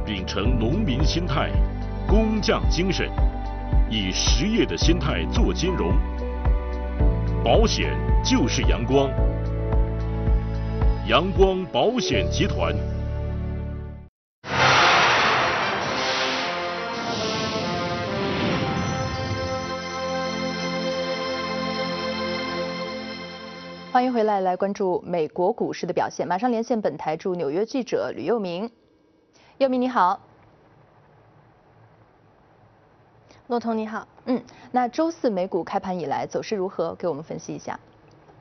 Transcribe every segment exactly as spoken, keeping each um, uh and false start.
秉承农民心态、工匠精神，以实业的心态做金融。保险就是阳光，阳光保险集团。 欢迎回来，来关注美国股市的表现。马上连线本台驻纽约记者吕佑明。佑明你好。 骆彤你好。 嗯，那周四美股开盘以来走势如何？给我们分析一下。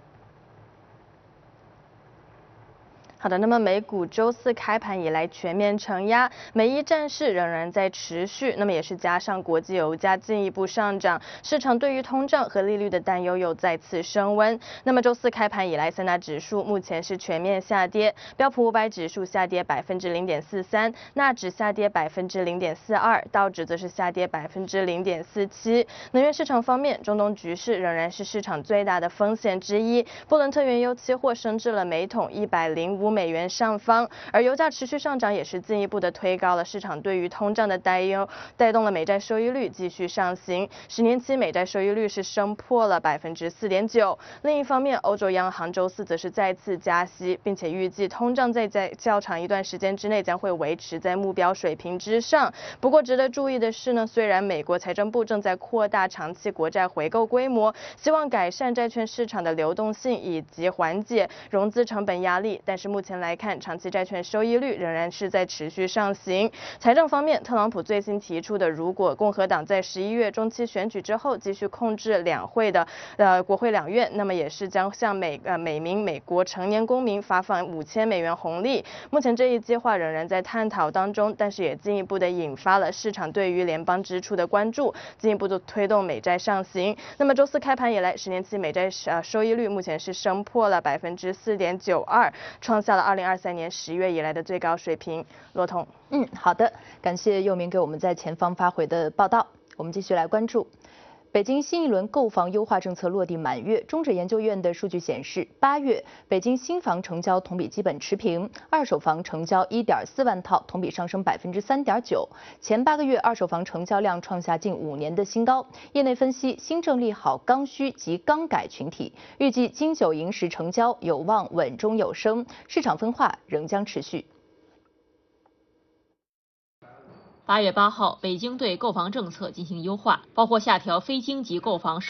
好的，那么美股周四开盘以来全面承压，美伊战事仍然在持续，那么也是加上国际油价进一步上涨，市场对于通胀和利率的担忧又再次升温。那么周四开盘以来，三大指数目前是全面下跌，标普五百指数下跌百分之零点四三，纳指下跌百分之零点四二，道指则是下跌百分之零点四七。能源市场方面，中东局势仍然是市场最大的风险之一，布伦特原油期货升至了每桶一百零五美元上方，而油价持续上涨也是进一步的推高了市场对于通胀的担忧，带动了美债收益率继续上行，十年期美债收益率是升破了百分之四点九。另一方面，欧洲央行周四则是再次加息，并且预计通胀在在较长一段时间之内将会维持在目标水平之上。不过值得注意的是呢，虽然美国财政部正在扩大长期国债回购规模，希望改善债券市场的流动性以及缓解融资成本压力，但是目前来看，长期债券收益率仍然是在持续上行。财政方面，特朗普最新提出的，如果共和党在十一月中期选举之后继续控制两会的呃国会两院，那么也是将向每呃每名美国成年公民发放五千美元红利。目前这一计划仍然在探讨当中，但是也进一步的引发了市场对于联邦支出的关注，进一步的推动美债上行。那么周四开盘以来，十年期美债呃收益率目前是升破了百分之四点九二，创下了二零二三年十月以来的最高水平。骆彤， 嗯，好的，感谢佑明给我们在前方发回的报道。我们继续来关注。北京新一轮购房优化政策落地满月，中指研究院的数据显示，八月北京新房成交同比基本持平，二手房成交一点四万套，同比上升百分之三点九。前八个月二手房成交量创下近五年的新高。业内分析，新政利好刚需及刚改群体，预计金九银十成交有望稳中有升，市场分化仍将持续。 八月八号，北京对购房政策进行优化，包括下调非京籍购房